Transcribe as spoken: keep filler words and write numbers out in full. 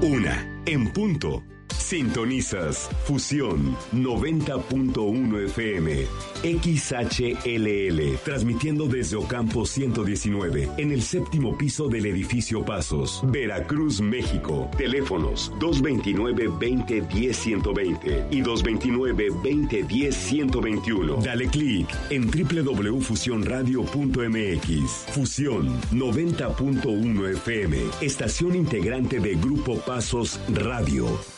Una, en punto. Sintonizas Fusión noventa punto uno F M, X H L L, transmitiendo desde Ocampo ciento diecinueve, en el séptimo piso del edificio Pasos, Veracruz, México. Teléfonos dos veintinueve, veinte, diez, ciento veinte y dos veintinueve, veinte, diez, ciento veintiuno. Dale clic en doble u doble u doble u punto fusión radio punto m x. Fusión noventa punto uno F M, estación integrante de Grupo Pasos Radio.